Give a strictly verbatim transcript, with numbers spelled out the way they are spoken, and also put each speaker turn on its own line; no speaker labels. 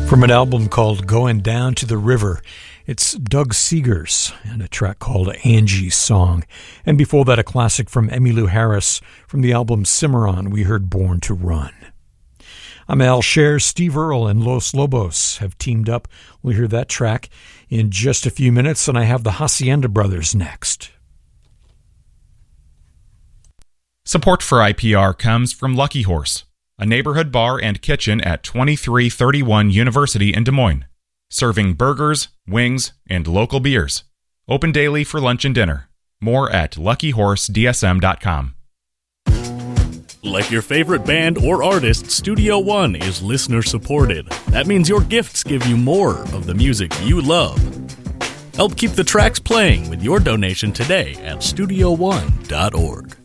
From an album called Going Down to the River, it's Doug Seegers and a track called Angie's Song. And before that, a classic from Emmylou Harris from the album Cimarron, we heard Born to Run. I'm Al Scher. Steve Earle and Los Lobos have teamed up. We'll hear that track in just a few minutes, and I have the Hacienda Brothers next.
Support for I P R comes from Lucky Horse, a neighborhood bar and kitchen at twenty-three thirty-one University in Des Moines, serving burgers, wings, and local beers. Open daily for lunch and dinner. More at lucky horse d s m dot com.
Like your favorite band or artist, Studio One is listener-supported. That means your gifts give you more of the music you love. Help keep the tracks playing with your donation today at studio one dot org.